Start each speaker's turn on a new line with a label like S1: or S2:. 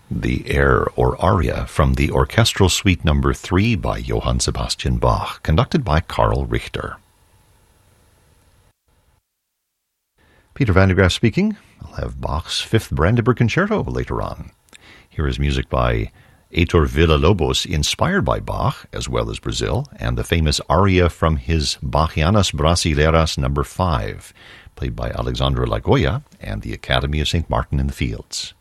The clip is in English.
S1: The air or aria from the Orchestral Suite No. 3 by Johann Sebastian Bach, conducted by Karl Richter. Peter van der Graaf speaking. I'll have Bach's Fifth Brandenburg Concerto later on. Here is music by Heitor Villa-Lobos, inspired by Bach, as well as Brazil, and the famous aria from his Bachianas Brasileiras No. 5, played by Alexandre Lagoya and the Academy of St. Martin in the Fields.